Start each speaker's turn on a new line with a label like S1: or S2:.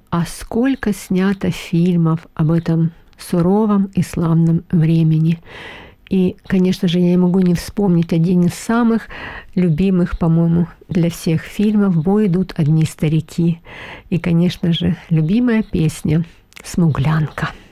S1: А сколько снято фильмов об этом суровом и славном времени. И, конечно же, я не могу не вспомнить один из самых любимых, по-моему, для всех фильмов «В бой идут одни старики». И, конечно же, любимая песня «Смуглянка».